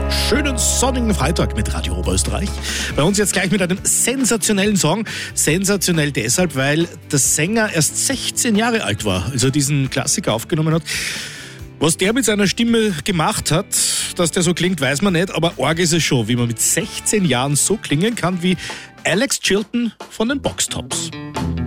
Schönen sonnigen Freitag mit Radio Oberösterreich. Bei uns jetzt gleich mit einem sensationellen Song. Sensationell deshalb, weil der Sänger erst 16 Jahre alt war, als er diesen Klassiker aufgenommen hat. Was der mit seiner Stimme gemacht hat, dass der so klingt, weiß man nicht, aber arg ist es schon, wie man mit 16 Jahren so klingen kann wie Alex Chilton von den Box Tops.